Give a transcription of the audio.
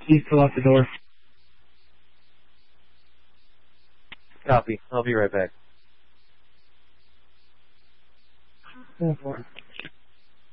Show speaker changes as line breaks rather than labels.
Please pull out the door.
Copy. I'll be right back.
10-4.